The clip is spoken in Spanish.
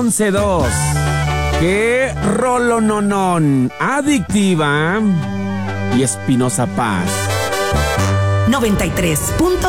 11-2. ¡Qué rolononón! Adictiva y Espinosa Paz. 93.